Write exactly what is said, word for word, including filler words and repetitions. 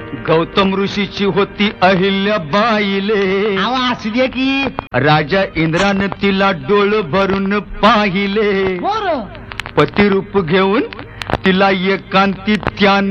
गौतम ऋषीची होती अहिल्या बाईले. आवा असू दे की. राजा इंद्रानं तिला डोळ भरून पाहिले. बर पतिरूप घेऊन तिला एकांती त्यान